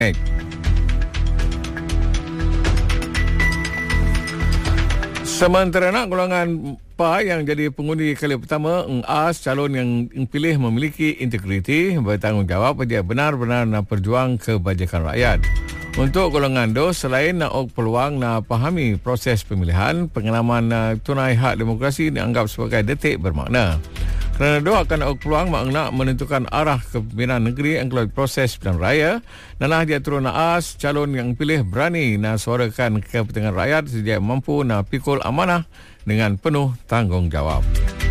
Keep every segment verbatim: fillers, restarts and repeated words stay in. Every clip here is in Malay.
Sementara nak golongan P A yang jadi pengundi kali pertama, Eng As, calon yang pilih memiliki integriti, bertanggungjawab dia benar-benar nak berjuang kebajikan rakyat. Untuk golongan D O S, selain nak ok peluang nak fahami proses pemilihan, pengalaman uh, tunai hak demokrasi dianggap sebagai detik bermakna. Kerana D O akan ok peluang makna menentukan arah kepimpinan negeri yang keluar proses pilihan raya. Nanah dia turun As, calon yang pilih berani nak suarakan kepentingan rakyat sejak mampu nak pikul amanah dengan penuh tanggungjawab.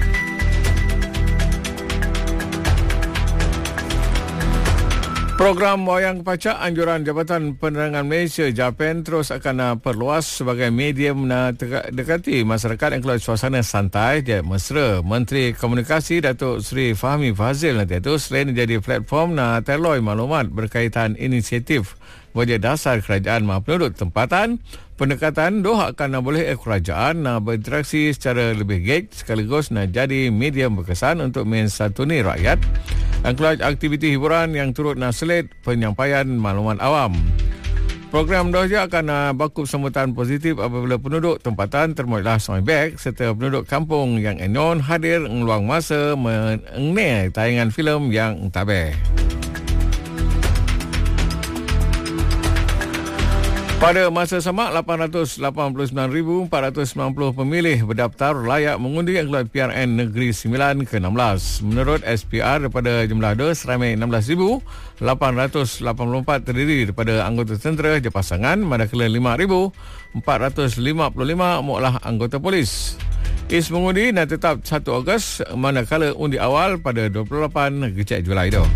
Program wayang pacak anjuran Jabatan Penerangan Malaysia JAPEN terus akan uh, perluas sebagai medium nak uh, dekati masyarakat yang keluar suasana santai dia mesra. Menteri Komunikasi Datuk Seri Fahmi Fazil nanti itu selain jadi platform nak terloi maklumat berkaitan inisiatif wajah dasar kerajaan mahu penduduk tempatan, pendekatan doh akan nak boleh kerajaan nak berinteraksi secara lebih gig sekaligus nak jadi medium berkesan untuk mensatuni rakyat dan keluar aktiviti hiburan yang turut nak selit penyampaian maklumat awam. Program doh je akan uh, bakup sambutan positif apabila penduduk tempatan termoilah Soy Beg serta penduduk kampung yang enyon hadir meluang masa mengenai tayangan filem yang tabeh. Pada masa sama, lapan ratus lapan puluh sembilan ribu empat ratus sembilan puluh pemilih berdaftar layak mengundi yang keluar P R N Negeri sembilan ke enam belas. Menurut S P R, daripada jumlah D O S ramai enam belas ribu lapan ratus lapan puluh empat terdiri daripada anggota tentera je pasangan, manakala lima ribu empat ratus lima puluh lima muklah anggota polis. Is mengundi dan tetap satu Ogos, manakala undi awal pada dua puluh lapan Julai itu.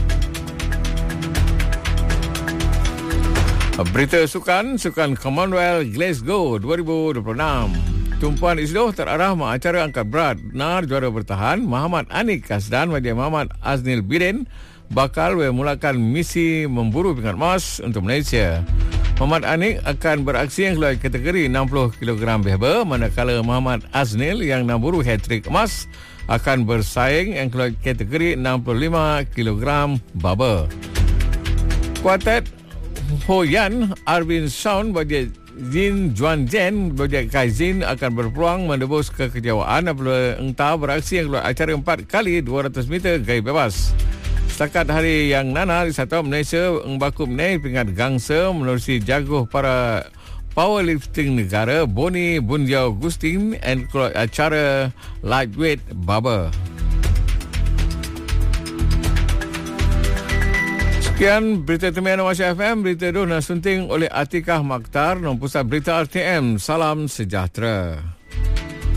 Berita sukan, Sukan Commonwealth Glasgow dua ribu dua puluh enam. Tumpuan isdoh terarah mak acara angkat berat. Benar juara bertahan Muhammad Anik Kasdan wajah Muhammad Aznil Bidin bakal memulakan misi memburu pingat emas untuk Malaysia. Muhammad Anik akan beraksi yang keluar kategori enam puluh kilogram behber, manakala Muhammad Aznil yang nak buru hat-trick emas akan bersaing yang keluar kategori enam puluh lima kilogram baba. Kuartet Ho Yan, Arvin Sound bagi Jin Juan Jen bagi Kai Jin akan berpeluang menebus kekecewaan apabila entah beraksi yang keluar acara empat kali dua ratus meter gaya bebas. Setakat hari yang nana di satu Malaysia membaku menaik pingat gangsa menerusi jaguh para powerlifting negara Boni Bunjau Gustin dan keluar acara lightweight baba. Sekian berita Temian Malaysia F M, berita itu nak sunting oleh Atikah Maktar, non pusat berita R T M. Salam sejahtera.